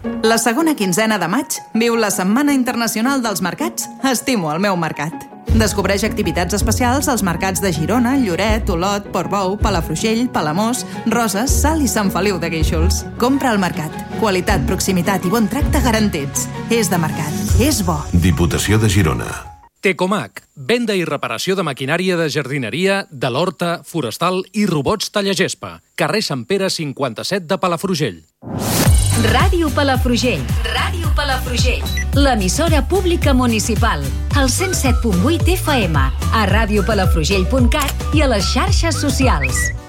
La segona quinzena de maig viu la Setmana Internacional dels Mercats Estimo el meu mercat. Descobreix activitats especials als mercats de Girona, Lloret, Olot, Portbou, Palafrugell, Palamós, Roses, Salt i Sant Feliu de Guíxols. Compra al mercat. Qualitat, proximitat i bon tracte garantits. És de mercat. És bo. Diputació de Girona. Tecomac, venda i reparació de maquinària de jardineria, de l'horta, forestal i robots tallagespa. Carrer Sant Pere 57 de Palafrugell. Ràdio Palafrugell. Ràdio Palafrugell. L'emissora pública municipal. Al 107.8 FM. A radiopalafrugell.cat i a les xarxes socials.